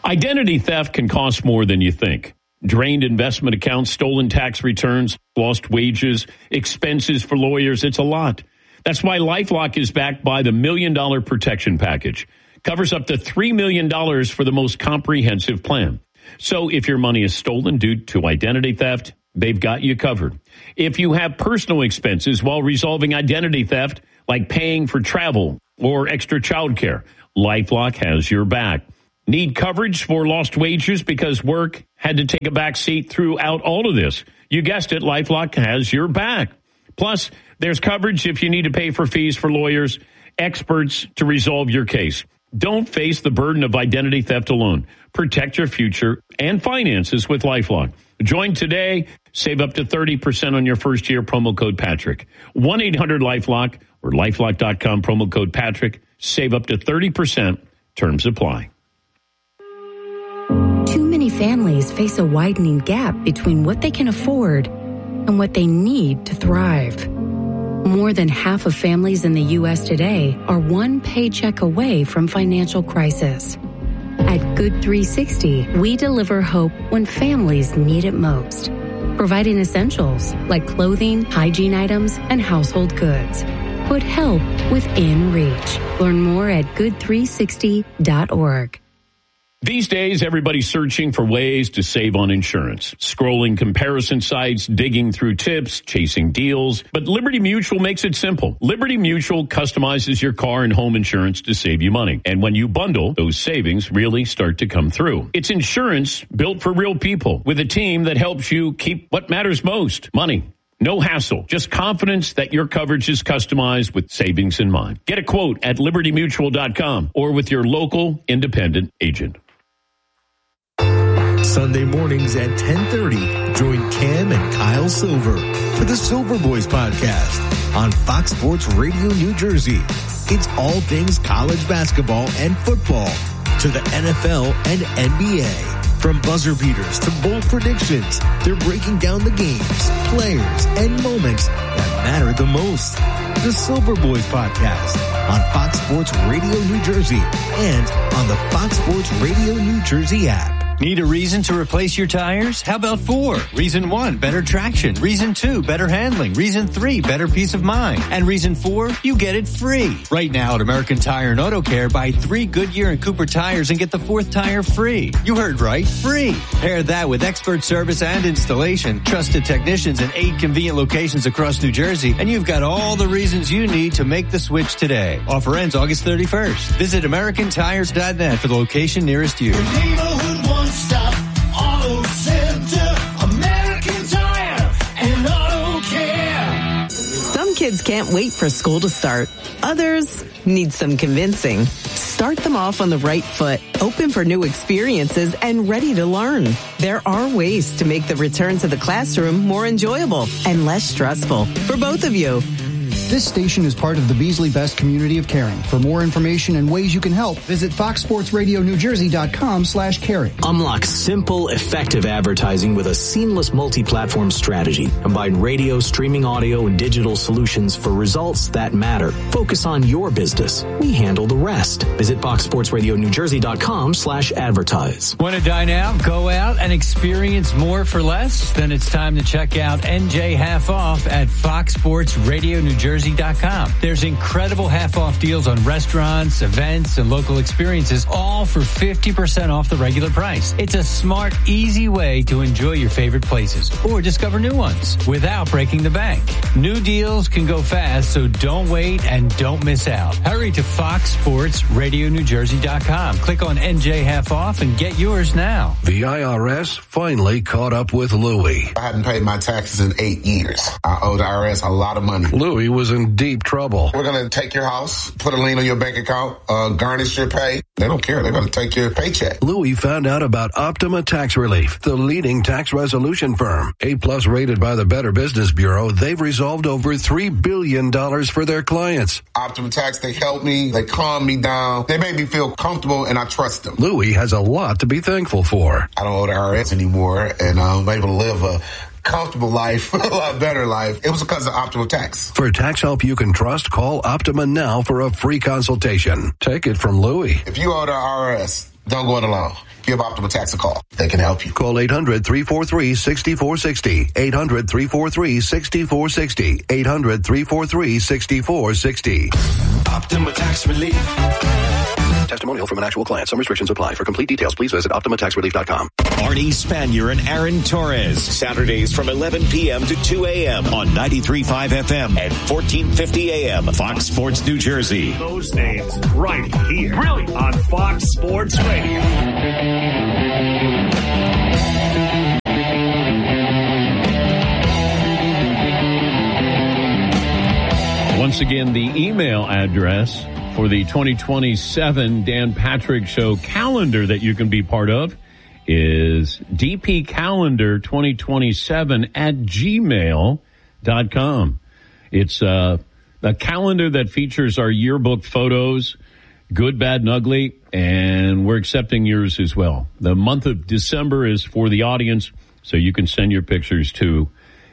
Identity theft can cost more than you think. Drained investment accounts, stolen tax returns, lost wages, expenses for lawyers. It's a lot. That's why LifeLock is backed by the $1 Million Protection Package. Covers up to $3 million for the most comprehensive plan. So if your money is stolen due to identity theft, they've got you covered. If you have personal expenses while resolving identity theft, like paying for travel or extra childcare, LifeLock has your back. Need coverage for lost wages because work had to take a back seat throughout all of this? You guessed it, LifeLock has your back. Plus, there's coverage if you need to pay for fees for lawyers, experts to resolve your case. Don't face the burden of identity theft alone. Protect your future and finances with LifeLock. Join today. Save up to 30% on your first year. Promo code Patrick. 1-800-LifeLock or LifeLock.com. Promo code Patrick. Save up to 30%. Terms apply. Too many families face a widening gap between what they can afford and what they need to thrive. More than half of families in the U.S. today are one paycheck away from financial crisis. At Good 360, we deliver hope when families need it most, providing essentials like clothing, hygiene items, and household goods. Put help within reach. Learn more at good360.org. These days, everybody's searching for ways to save on insurance. Scrolling comparison sites, digging through tips, chasing deals. But Liberty Mutual makes it simple. Liberty Mutual customizes your car and home insurance to save you money. And when you bundle, those savings really start to come through. It's insurance built for real people with a team that helps you keep what matters most, money. No hassle, just confidence that your coverage is customized with savings in mind. Get a quote at libertymutual.com or with your local independent agent. Sunday mornings at 10:30, join Cam and Kyle Silver for the Silver Boys podcast on Fox Sports Radio New Jersey. It's all things college basketball and football to the NFL and NBA. From buzzer beaters to bold predictions, they're breaking down the games, players, and moments that matter the most. The Silver Boys podcast on Fox Sports Radio New Jersey and on the Fox Sports Radio New Jersey app. Need a reason to replace your tires? How about 4? Reason 1, better traction. Reason 2, better handling. Reason 3, better peace of mind. And reason 4, you get it free. Right now at American Tire and Auto Care, buy 3 Goodyear and Cooper tires and get the 4th tire free. You heard right, free. Pair that with expert service and installation, trusted technicians in 8 convenient locations across New Jersey, and you've got all the reasons you need to make the switch today. Offer ends August 31st. Visit AmericanTires.net for the location nearest you. Stop Auto Center, American Tire and Auto Care. Some kids can't wait for school to start. Others need some convincing. Start them off on the right foot, open for new experiences, and ready to learn. There are ways to make the return to the classroom more enjoyable and less stressful for both of you. This station is part of the Beasley Best community of caring. For more information and ways you can help, visit foxsportsradionewjersey.com/caring. Unlock simple, effective advertising with a seamless multi-platform strategy. Combine radio, streaming audio, and digital solutions for results that matter. Focus on your business. We handle the rest. Visit foxsportsradionewjersey.com/advertise. Want to dine out, go out, and experience more for less? Then it's time to check out NJ Half Off at foxsportsradionewjersey.com. There's incredible half-off deals on restaurants, events, and local experiences, all for 50% off the regular price. It's a smart, easy way to enjoy your favorite places or discover new ones without breaking the bank. New deals can go fast, so don't wait and don't miss out. Hurry to foxsportsradionewjersey.com. Click on NJ Half Off and get yours now. The IRS finally caught up with Louie. I hadn't paid my taxes in 8 years. I owed the IRS a lot of money. Louie was in deep trouble. We're going to take your house, put a lien on your bank account, garnish your pay. They don't care. They're going to take your paycheck. Louie found out about Optima Tax Relief, the leading tax resolution firm. A+ rated by the Better Business Bureau, they've resolved over $3 billion for their clients. Optima Tax, they helped me. They calmed me down. They made me feel comfortable, and I trust them. Louie has a lot to be thankful for. I don't owe the IRS anymore, and I'm able to live a comfortable life, a lot better life. It was because of Optima Tax. For tax help you can trust, call Optima now for a free consultation. Take it from Louie. If you owe the IRS, don't go it alone. give Optima Tax a call. They can help you. Call 800-343-6460. 800-343-6460. 800-343-6460. Optima Tax Relief. Testimonial from an actual client. Some restrictions apply. For complete details, please visit OptimaTaxRelief.com. Arnie Spanier and Aaron Torres. Saturdays from 11 p.m. to 2 a.m. on 93.5 FM and 1450 a.m. Fox Sports New Jersey. Those names right here. Really? On Fox Sports Radio. Once again, the email address for the 2027 Dan Patrick Show calendar that you can be part of is dpcalendar2027@gmail.com. It's a calendar that features our yearbook photos, good, bad, and ugly, and we're accepting yours as well. The month of December is for the audience, so you can send your pictures to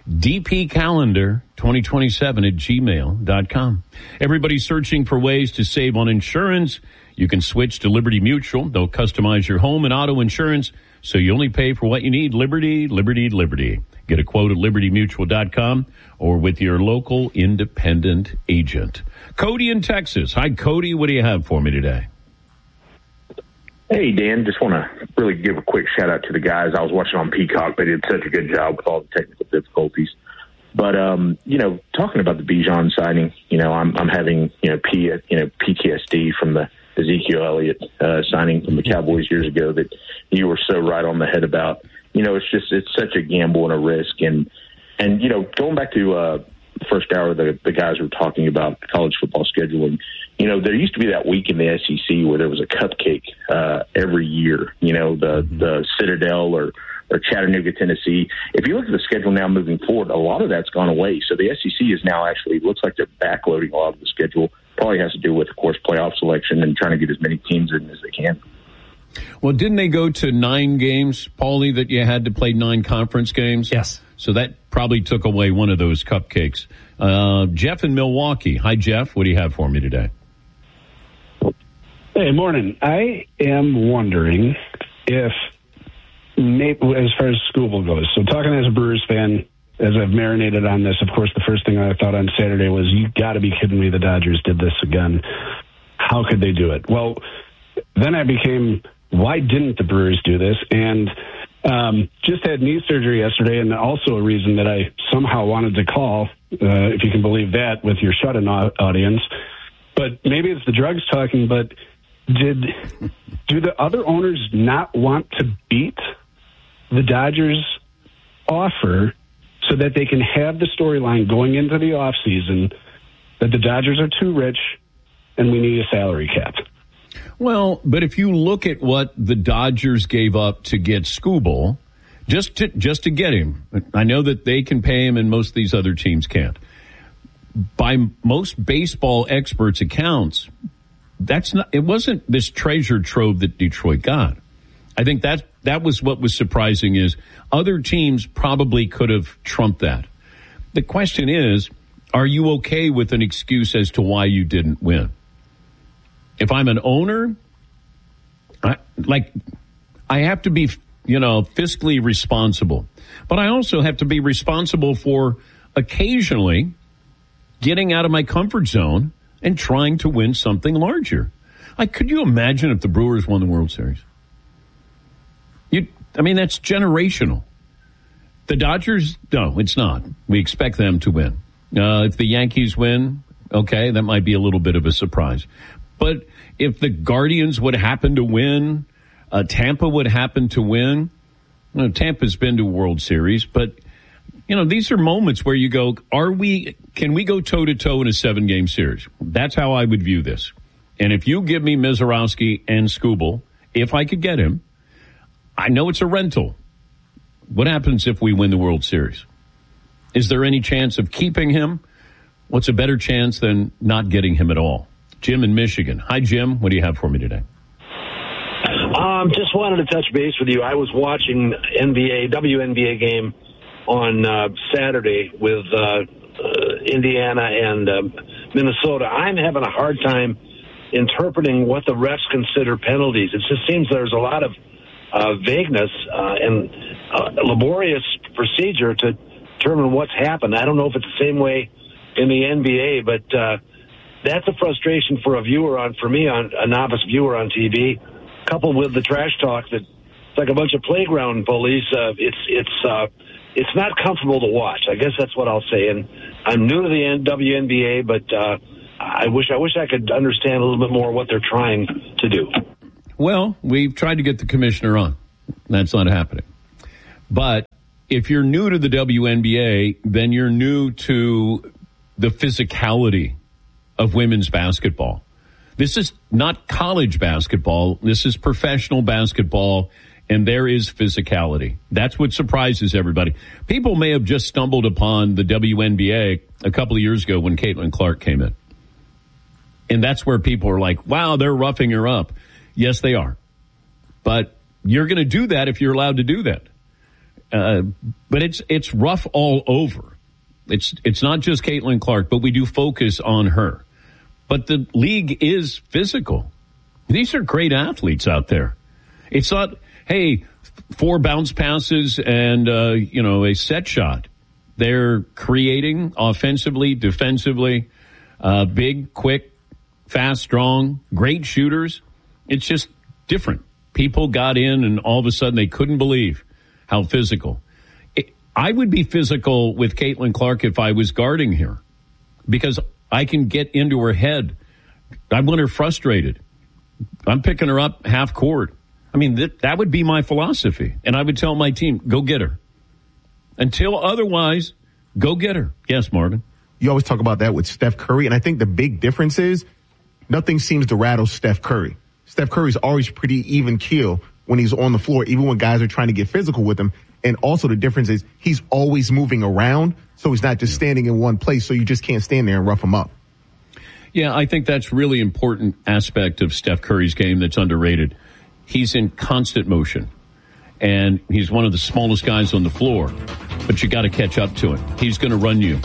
dpcalendar2027@gmail.com. Everybody's searching for ways to save on insurance. You can switch to Liberty Mutual. They'll customize your home and auto insurance so you only pay for what you need. Liberty, Liberty, Liberty. Get a quote at libertymutual.com or with your local independent agent. Cody in Texas. Hi, Cody. What do you have for me today? Hey, Dan, just want to really give a quick shout out to the guys. I was watching on Peacock. They did such a good job with all the technical difficulties. But, talking about the Bijan signing, I'm having, PTSD from the Ezekiel Elliott signing from the Cowboys years ago that you were so right on the head about. It's such a gamble and a risk. And going back to the first hour, the guys were talking about college football scheduling. There used to be that week in the SEC where there was a cupcake every year, the Citadel or Chattanooga, Tennessee. If you look at the schedule now moving forward, a lot of that's gone away. So the SEC is now actually, looks like they're backloading a lot of the schedule. Probably has to do with, of course, playoff selection and trying to get as many teams in as they can. Well, didn't they go to 9 games, Paulie, that you had to play 9 conference games? Yes. So that probably took away one of those cupcakes. Jeff in Milwaukee. Hi, Jeff. What do you have for me today? Hey, morning. I am wondering if, maybe, as far as Scooble goes, so talking as a Brewers fan, as I've marinated on this, of course, the first thing I thought on Saturday was, you got to be kidding me, the Dodgers did this again. How could they do it? Well, then I became, why didn't the Brewers do this? And just had knee surgery yesterday, and also a reason that I somehow wanted to call, if you can believe that, with your shut-in audience. But maybe it's the drugs talking, but do the other owners not want to beat the Dodgers' offer so that they can have the storyline going into the offseason that the Dodgers are too rich and we need a salary cap? Well, but if you look at what the Dodgers gave up to get Scooble, just to get him, I know that they can pay him and most of these other teams can't. By most baseball experts' accounts, it wasn't this treasure trove that Detroit got. I think that was what was surprising is other teams probably could have trumped that. The question is, are you okay with an excuse as to why you didn't win? If I'm an owner, I have to be, fiscally responsible. But I also have to be responsible for occasionally getting out of my comfort zone and trying to win something larger. Could you imagine if the Brewers won the World Series? That's generational. The Dodgers, no, it's not. We expect them to win. If the Yankees win, okay, that might be a little bit of a surprise. But if the Guardians would happen to win, Tampa would happen to win. Tampa's been to a World Series, but these are moments where you go, can we go toe-to-toe in a 7-game series? That's how I would view this. And if you give me Mizorowski and Scooble, if I could get him, I know it's a rental. What happens if we win the World Series? Is there any chance of keeping him? What's a better chance than not getting him at all? Jim in Michigan. Hi, Jim. What do you have for me today? Just wanted to touch base with you. I was watching WNBA game on Saturday with Indiana and Minnesota. I'm having a hard time interpreting what the refs consider penalties. It just seems there's a lot of vagueness and laborious procedure to determine what's happened. I don't know if it's the same way in the NBA, but that's a frustration for a novice viewer on TV, coupled with the trash talk that it's like a bunch of playground bullies. It's not comfortable to watch. I guess that's what I'll say. And I'm new to the WNBA, but I wish I could understand a little bit more what they're trying to do. Well, we've tried to get the commissioner on. That's not happening. But if you're new to the WNBA, then you're new to the physicality of women's basketball. This is not college basketball. This is professional basketball, and there is physicality. That's what surprises everybody. People may have just stumbled upon the WNBA a couple of years ago when Caitlin Clark came in. And that's where people are like, wow, they're roughing her up. Yes, they are. But you're going to do that if you're allowed to do that. But it's rough all over. It's not just Caitlin Clark, but we do focus on her. But the league is physical. These are great athletes out there. It's not, hey, 4 bounce passes and, a set shot. They're creating offensively, defensively, big, quick, fast, strong, great shooters. It's just different. People got in and all of a sudden they couldn't believe how physical. I would be physical with Caitlin Clark if I was guarding her because I can get into her head. I want her frustrated. I'm picking her up half court. I mean, that would be my philosophy. And I would tell my team, go get her. Until otherwise, go get her. Yes, Marvin. You always talk about that with Steph Curry. And I think the big difference is nothing seems to rattle Steph Curry. Steph Curry's always pretty even keel when he's on the floor, even when guys are trying to get physical with him. And also the difference is he's always moving around, so he's not just standing in one place, so you just can't stand there and rough him up. Yeah, I think that's really important aspect of Steph Curry's game that's underrated. He's in constant motion, and he's one of the smallest guys on the floor, but you got to catch up to him. He's going to run you.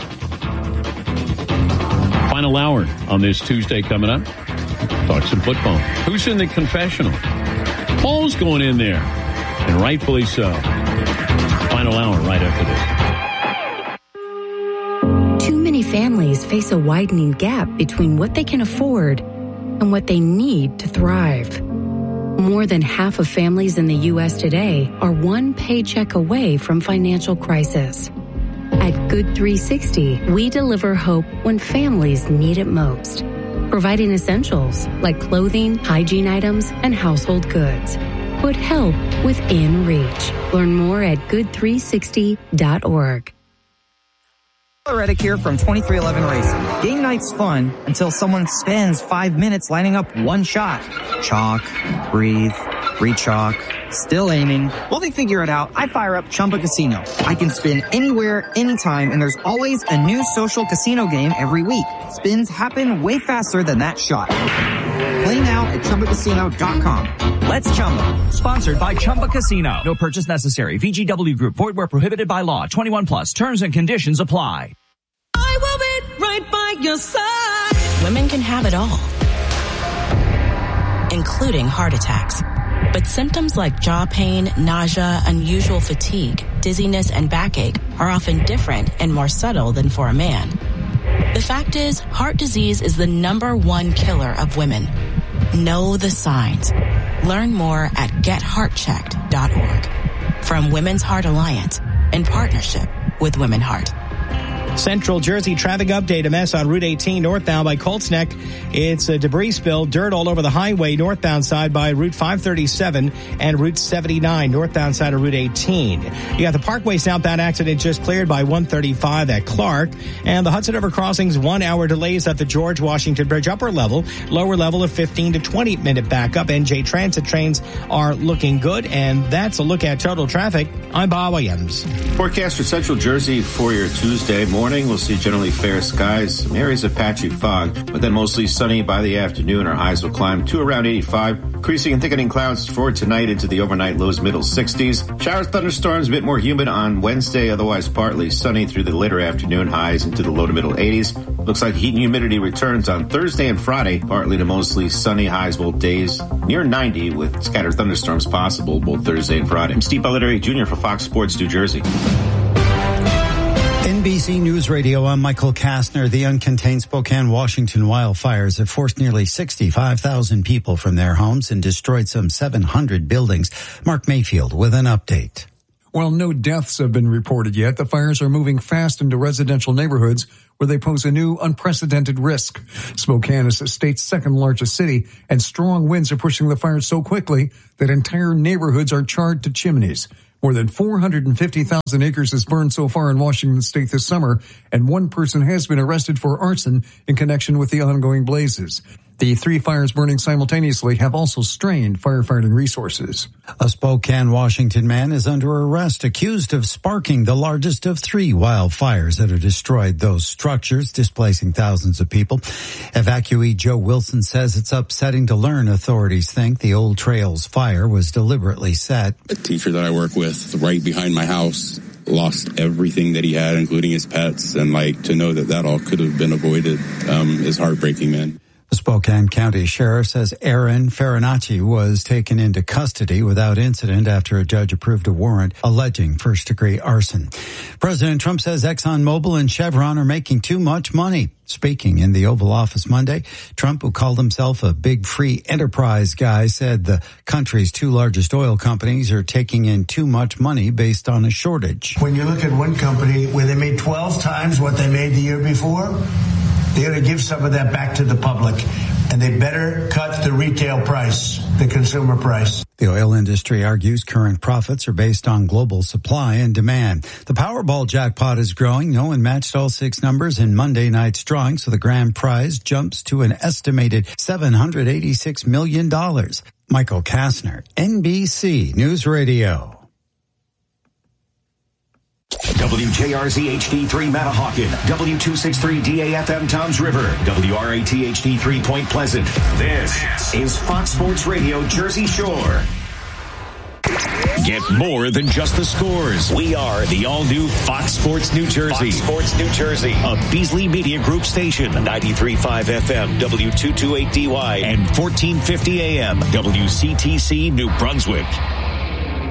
Final hour on this Tuesday coming up. Talk some football. Who's in the confessional? Paul's going in there, and rightfully so. Final hour right after this. Too many families face a widening gap between what they can afford and what they need to thrive. More than half of families in the U.S. today are one paycheck away from financial crisis. At Good 360, we deliver hope when families need it most, providing essentials like clothing, hygiene items, and household goods. Put help within reach. Learn more at good360.org. Reddick here from 2311 Racing. Game night's fun until someone spends 5 minutes lining up one shot. Chalk, breathe, re-chalk, still aiming. While they figure it out, I fire up Chumba Casino. I can spin anywhere, anytime, and there's always a new social casino game every week. Spins happen way faster than that shot. Play now at ChumbaCasino.com. Let's Chumba. Sponsored by Chumba Casino. No purchase necessary. VGW Group. Void where prohibited by law. 21 plus. Terms and conditions apply. I will be right by your side. Women can have it all, including heart attacks. But symptoms like jaw pain, nausea, unusual fatigue, dizziness, and backache are often different and more subtle than for a man. The fact is, heart disease is the #1 killer of women. Know the signs. Learn more at getheartchecked.org. From Women's Heart Alliance, in partnership with Women Heart. Central Jersey traffic update. A mess on Route 18 northbound by Colts Neck. It's a debris spill, dirt all over the highway northbound side by Route 537 and Route 79 northbound side of Route 18. You got the Parkway southbound accident just cleared by 135 at Clark. And the Hudson River Crossings 1 hour delays at the George Washington Bridge upper level, lower level of 15 to 20 minute backup. NJ Transit trains are looking good. And that's a look at total traffic. I'm Bob Williams. Forecast for Central Jersey for your Tuesday. More morning, we'll see generally fair skies, some areas of patchy fog, but then mostly sunny by the afternoon. Our highs will climb to around 85. Increasing and thickening clouds for tonight into the overnight lows, middle 60s. Showers, thunderstorms, a bit more humid on Wednesday, otherwise partly sunny through the later afternoon, highs into the low to middle 80s. Looks like heat and humidity returns on Thursday and Friday, partly to mostly sunny, highs both days near 90 with scattered thunderstorms possible both Thursday and Friday. I'm Steve Bellatieri Jr. for Fox Sports New Jersey. NBC News Radio, I'm Michael Kastner. The uncontained Spokane, Washington wildfires have forced nearly 65,000 people from their homes and destroyed some 700 buildings. Mark Mayfield with an update. While no deaths have been reported yet, the fires are moving fast into residential neighborhoods where they pose a new unprecedented risk. Spokane is the state's second largest city, and strong winds are pushing the fires so quickly that entire neighborhoods are charred to chimneys. More than 450,000 acres has burned so far in Washington state this summer, and one person has been arrested for arson in connection with the ongoing blazes. The three fires burning simultaneously have also strained firefighting resources. A Spokane, Washington man is under arrest, accused of sparking the largest of three wildfires that have destroyed those structures, displacing thousands of people. Evacuee Joe Wilson says it's upsetting to learn authorities think the Old Trails fire was deliberately set. A teacher that I work with right behind my house lost everything that he had, including his pets, and to know that all could have been avoided is heartbreaking, man. The Spokane County Sheriff says Aaron Farinacci was taken into custody without incident after a judge approved a warrant alleging first-degree arson. President Trump says ExxonMobil and Chevron are making too much money. Speaking in the Oval Office Monday, Trump, who called himself a big free enterprise guy, said the country's two largest oil companies are taking in too much money based on a shortage. When you look at one company where they made 12 times what they made the year before, they ought to give some of that back to the public, and they better cut the retail price, the consumer price. The oil industry argues current profits are based on global supply and demand. The Powerball jackpot is growing. No one matched all six numbers in Monday night's drawing, so the grand prize jumps to an estimated $786 million. Michael Kastner, NBC News Radio. WJRZ HD3 Matahawkin, W263DAFM Toms River, WRAT HD3 Point Pleasant. This is Fox Sports Radio Jersey Shore. Get more than just the scores. We are the all-new Fox Sports New Jersey. Fox Sports New Jersey, a Beasley Media Group station, 93.5 FM, W228DY, and 1450 AM, WCTC New Brunswick.